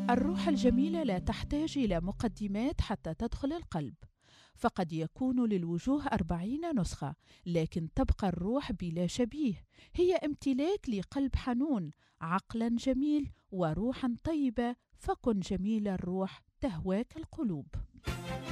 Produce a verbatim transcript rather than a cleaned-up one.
الروح الجميلة لا تحتاج إلى مقدمات حتى تدخل القلب، فقد يكون للوجوه أربعين نسخة، لكن تبقى الروح بلا شبيه. هي امتلاك لقلب حنون، عقلا جميل وروحا طيبة، فكن جميل الروح تهواك القلوب.